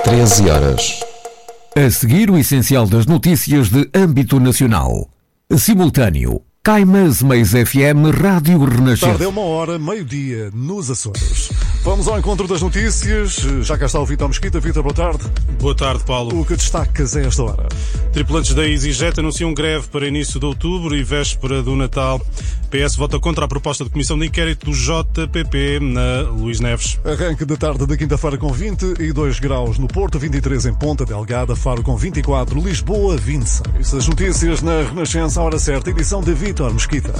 13h. A seguir, o essencial das notícias de âmbito nacional. Simultâneo. Caimas Mais FM Rádio Renascença. Tarde é 1h, meio-dia, nos Açores. Vamos ao encontro das notícias. Já cá está o Vítor Mesquita. Vítor, boa tarde. Boa tarde, Paulo. O que destacas a esta hora? Tripulantes da EasyJet anunciam greve para início de outubro e véspera do Natal. PS vota contra a proposta de comissão de inquérito do JPP na Luís Neves. Arranque da tarde da quinta-feira com 22 graus no Porto, 23 em Ponta Delgada, Faro com 24, Lisboa 26. As notícias na Renascença, à hora certa, edição de Vítor Mesquita.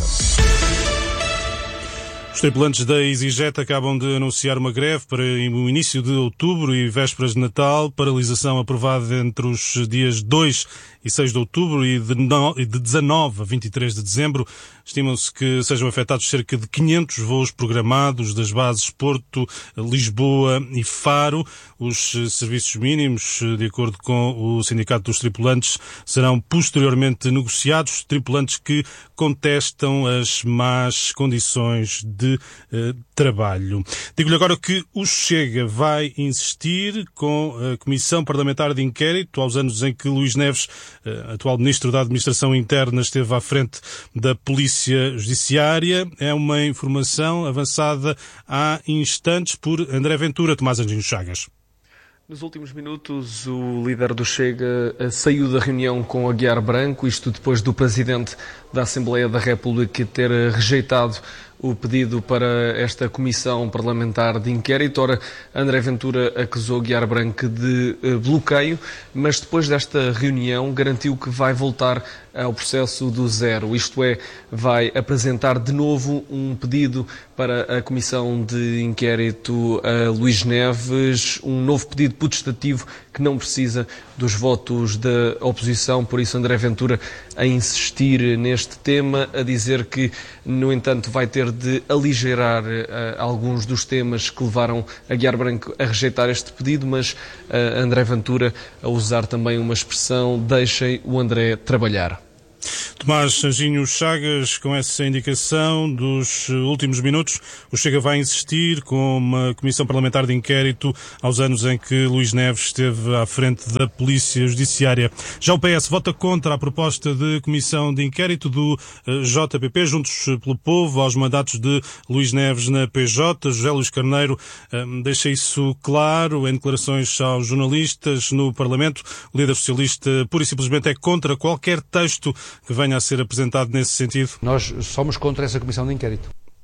Os tripulantes da EasyJet acabam de anunciar uma greve para o início de outubro e vésperas de Natal. Paralisação aprovada entre os dias 2 e 6 de outubro e de 19 a 23 de dezembro. Estimam-se que sejam afetados cerca de 500 voos programados das bases Porto, Lisboa e Faro. Os serviços mínimos, de acordo com o Sindicato dos Tripulantes, serão posteriormente negociados. Tripulantes que contestam as más condições de trabalho. Digo-lhe agora que o Chega vai insistir com a Comissão Parlamentar de Inquérito aos anos em que Luís Neves, atual Ministro da Administração Interna, esteve à frente da Polícia Judiciária. É uma informação avançada há instantes por André Ventura. Tomás Anjinho Chagas. Nos últimos minutos, o líder do Chega saiu da reunião com Aguiar Branco, isto depois do Presidente da Assembleia da República ter rejeitado o pedido para esta Comissão Parlamentar de Inquérito. Ora, André Ventura acusou Aguiar Branco de bloqueio, mas depois desta reunião garantiu que vai voltar ao processo do zero, isto é, vai apresentar de novo um pedido para a Comissão de Inquérito a Luís Neves, um novo pedido putestativo que não precisa dos votos da oposição. Por isso André Ventura a insistir neste tema, a dizer que, no entanto, vai ter de aligerar alguns dos temas que levaram Aguiar Branco a rejeitar este pedido, mas André Ventura a usar também uma expressão: deixem o André trabalhar. Tomás Anjinho Chagas, com essa indicação dos últimos minutos, o Chega vai insistir com uma Comissão Parlamentar de Inquérito aos anos em que Luís Neves esteve à frente da Polícia Judiciária. Já o PS vota contra a proposta de Comissão de Inquérito do JPP, Juntos pelo Povo, aos mandatos de Luís Neves na PJ. José Luís Carneiro deixa isso claro em declarações aos jornalistas no Parlamento. O líder socialista pura e simplesmente é contra qualquer texto que venha a ser apresentado nesse sentido. Nós somos contra essa comissão de inquérito.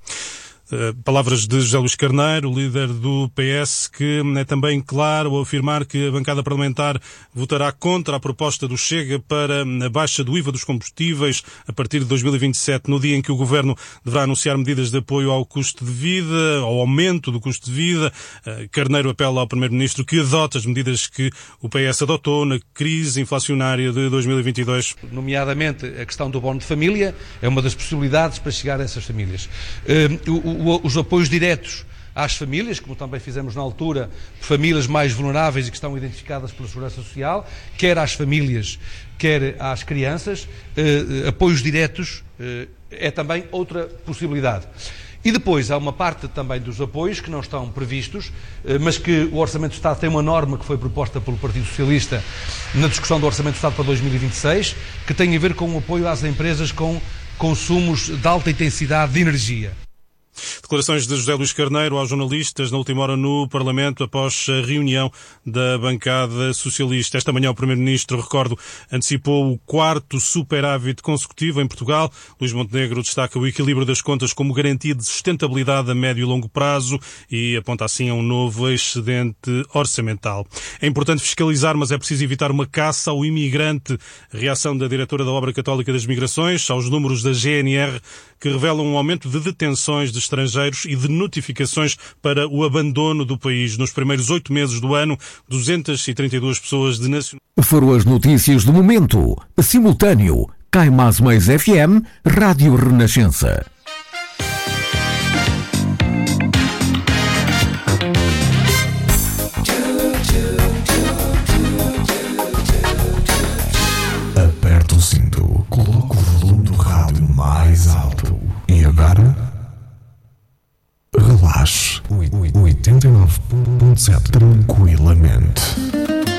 Palavras de José Luís Carneiro, líder do PS, que é também claro ao afirmar que a bancada parlamentar votará contra a proposta do Chega para a baixa do IVA dos combustíveis a partir de 2027, no dia em que o Governo deverá anunciar medidas de apoio ao custo de vida, ao aumento do custo de vida. Carneiro apela ao Primeiro-Ministro que adote as medidas que o PS adotou na crise inflacionária de 2022. Nomeadamente, a questão do bono de família é uma das possibilidades para chegar a essas famílias. Os apoios diretos às famílias, como também fizemos na altura, famílias mais vulneráveis e que estão identificadas pela Segurança Social, quer às famílias, quer às crianças, apoios diretos é também outra possibilidade. E depois há uma parte também dos apoios que não estão previstos, mas que o Orçamento do Estado tem uma norma que foi proposta pelo Partido Socialista na discussão do Orçamento do Estado para 2026, que tem a ver com o apoio às empresas com consumos de alta intensidade de energia. Declarações de José Luís Carneiro aos jornalistas na última hora no Parlamento após a reunião da bancada socialista. Esta manhã o Primeiro-Ministro, recordo, antecipou o 4º superávit consecutivo em Portugal. Luís Montenegro destaca o equilíbrio das contas como garantia de sustentabilidade a médio e longo prazo e aponta assim a um novo excedente orçamental. É importante fiscalizar, mas é preciso evitar uma caça ao imigrante. A reação da diretora da Obra Católica das Migrações aos números da GNR, que revelam um aumento de detenções de estrangeiros e de notificações para o abandono do país. Nos primeiros 8 meses do ano, 232 pessoas de nacionalidade. Foram as notícias do momento. Simultâneo. Caimas Mais FM, Rádio Renascença. Aperta o cinto, coloca o volume do rádio mais alto e agora relaxe. 89.7 tranquilo.